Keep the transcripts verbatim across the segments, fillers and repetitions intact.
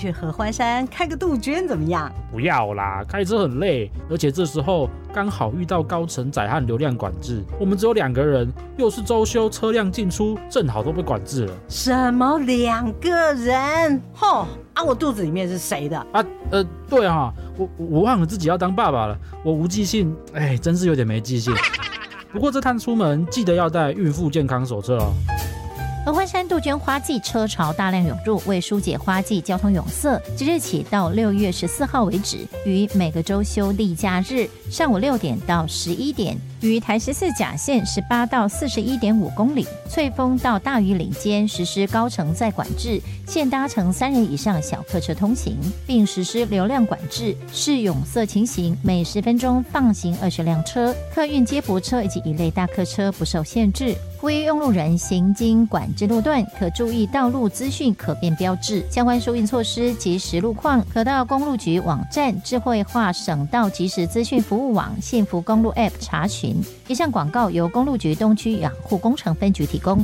去合欢山开个杜鹃怎么样？ 不要啦，开车很累，而且这时候刚好遇到高承载和流量管制，我们只有两个人，又是周休，车辆进出正好都被管制了。 什么两个人？吼啊！我肚子里面是谁的？ 啊，呃，对啊，我我忘了自己要当爸爸了，我无记性，哎，真是有点没记性。不过这趟出门记得要带孕妇健康手册哦。 合欢山杜鹃花季车潮大量涌入，为疏解花季交通拥塞，即日起到六月十四号为止，于每个周休例假日上午六点到十一点，于台十四甲线十八到四十一点五公里、翠峰到大屿岭间实施高承载管制，限搭乘三人以上小客车通行，并实施流量管制，视拥塞情形，每十分钟放行二十辆车，客运接驳车以及一类大客车不受限制。呼吁用路人行经管制路段，可注意道路资讯可变标志，相关疏运措施及实路况，可到公路局网站、智慧化省道即时资讯服务网、幸福公路 App 查询。以上广告由公路局东区养护工程分局提供。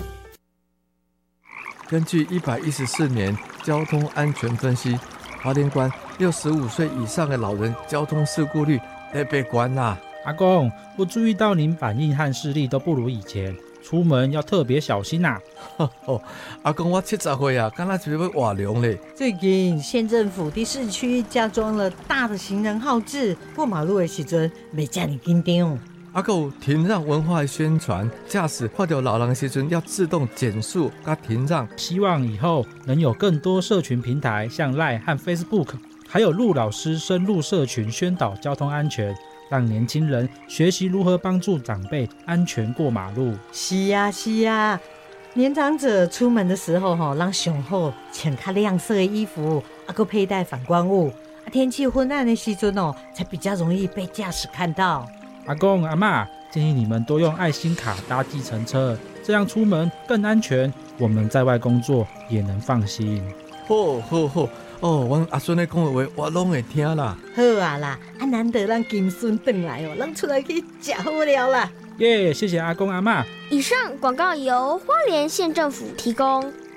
根据一百一十四年交通安全分析，花莲县六十五岁以上的老人交通事故率特别高啦。 阿公，我注意到您反应和视力都不如以前，出门要特别小心啊。 哦，阿公，我七十岁啊，刚才就要活龙嘞。 最近县政府在市区加装了大的行人号志，过马路的时阵袂这么紧张。 还有停让文化的宣传，驾驶看到老人的时阵要自动减速加停让。 希望以后能有更多社群平台，像 LINE 和 Facebook， 还有陆老师深入社群宣导交通安全，让年轻人学习如何帮助长辈安全过马路。 是啊是啊，年长者出门的时候吼，让上好穿较亮色的衣服，还有佩戴反光物。天气昏暗的时阵哦，才比较容易被驾驶看到。 阿公阿嬷，建议你们多用爱心卡搭计程车，这样出门更安全，我们在外工作也能放心。 好好好，哦，阮阿孙咧讲的话，我拢会听啦。 好啊啦，啊难得咱金孙回来哦，咱出来去吃好料啦。 耶、yeah, 谢谢阿公阿嬷。 以上广告由花莲县政府提供。